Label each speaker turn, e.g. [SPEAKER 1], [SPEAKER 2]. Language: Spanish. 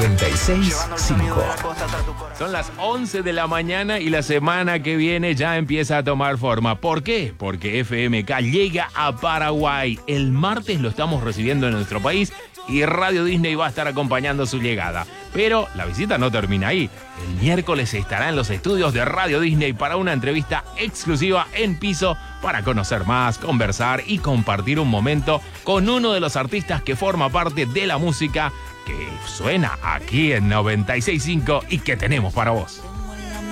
[SPEAKER 1] 96.5.
[SPEAKER 2] Son las 11 de la mañana y la semana que viene ya empieza a tomar forma. ¿Por qué? Porque FMK llega a Paraguay. El martes lo estamos recibiendo en nuestro país y Radio Disney va a estar acompañando su llegada. Pero la visita no termina ahí. El miércoles estará en los estudios de Radio Disney para una entrevista exclusiva en piso para conocer más, conversar y compartir un momento con uno de los artistas que forma parte de la música que suena aquí en 96.5 y que tenemos para vos.